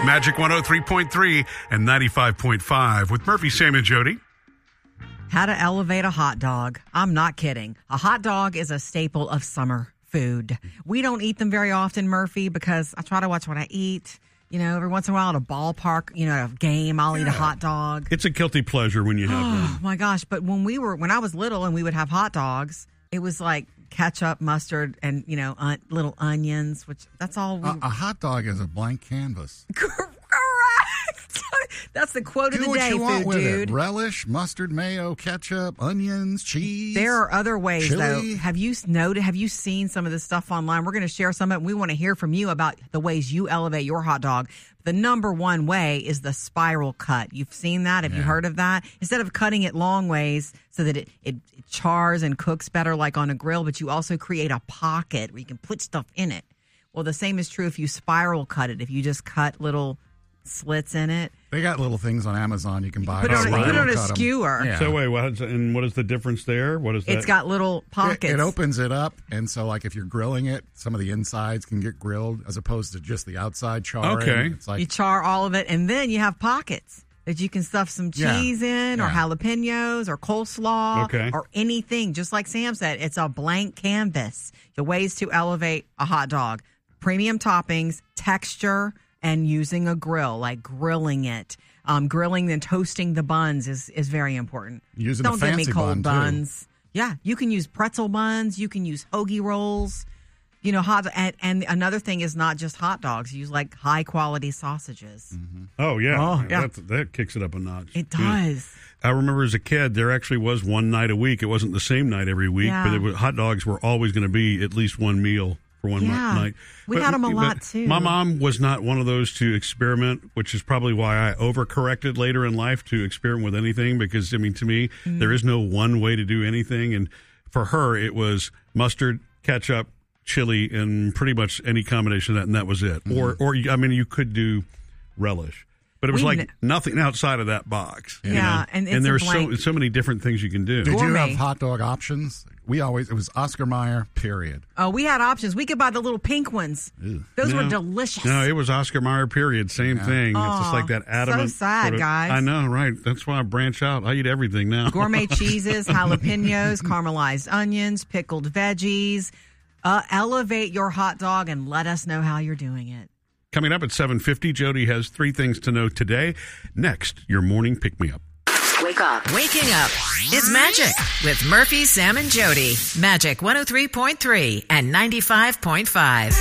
Magic 103.3 and 95.5 with Murphy, Sam, and Jody. How to elevate a hot dog. I'm not kidding. A hot dog is a staple of summer food. We don't eat them very often, Murphy, because I try to watch what I eat. You know, every once in a while at a ballpark, a game, I'll eat a hot dog. It's a guilty pleasure when you have one. Oh, my gosh. But when I was little and we would have hot dogs, it was like ketchup, mustard, and, little onions, which that's all. A hot dog is a blank canvas. Correct. That's the quote of the day, do what you want with dude. it. Relish, mustard, mayo, ketchup, onions, cheese. There are other ways, chili. though. Have you seen some of this stuff online? We're going to share some of it. We want to hear from you about the ways you elevate your hot dog. The number one way is the spiral cut. You've seen that? Have you heard of that? Instead of cutting it long ways so that it chars and cooks better like on a grill, but you also create a pocket where you can put stuff in it. Well, the same is true if you spiral cut it. If you just cut little slits in it. They got little things on Amazon you can buy. Put it on a skewer. Yeah. So wait, what is the difference there? What is that? It's got little pockets. It opens it up, and so like if you're grilling it, some of the insides can get grilled as opposed to just the outside charring. Okay. It's like, you char all of it, and then you have pockets that you can stuff some cheese in or jalapenos or coleslaw or anything. Just like Sam said, it's a blank canvas. The ways to elevate a hot dog. Premium toppings, texture, and using a grill, like grilling it. Grilling and toasting the buns is very important. Using Don't the fancy give me cold bun, buns. Too. Yeah, you can use pretzel buns. You can use hoagie rolls. And another thing is not just hot dogs. Use like high quality sausages. Mm-hmm. Oh, yeah. That kicks it up a notch. It does. I remember as a kid, there actually was one night a week. It wasn't the same night every week, but hot dogs were always going to be at least one meal for one night. We had them a lot, too. My mom was not one of those to experiment, which is probably why I overcorrected later in life to experiment with anything, because, to me, there is no one way to do anything. And for her, it was mustard, ketchup, chili, and pretty much any combination of that, and that was it. Mm-hmm. Or you could do relish. But it was nothing outside of that box. Yeah, and there's so many different things you can do. Did you have hot dog options? It was Oscar Mayer, period. Oh, we had options. We could buy the little pink ones. Ew. Those were delicious. No, it was Oscar Mayer, period. Same thing. It's just like that adamant. So sad, guys. I know, right? That's why I branch out. I eat everything now. Gourmet cheeses, jalapenos, caramelized onions, pickled veggies. Elevate your hot dog and let us know how you're doing it. Coming up at 7:50, Jody has 3 things to know today. Next, your morning pick-me-up. Wake up. Waking up. It's Magic with Murphy, Sam, and Jody. Magic 103.3 and 95.5.